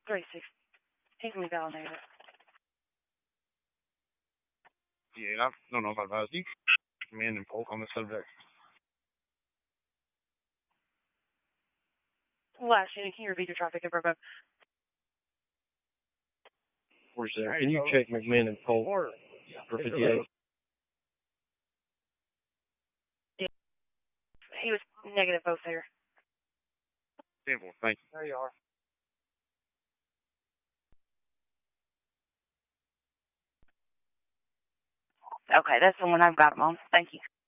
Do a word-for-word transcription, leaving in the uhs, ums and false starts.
three six. He's going to be validated. Yeah, I don't know if I advised you. Command and Polk on the subject. Last unit, can you repeat your traffic info? Where's there? Can you check McMahon and Polk for fifty-eight? Yeah. He was negative both there. Simple, thank you. There you are. Okay, that's the one I've got him on. Thank you.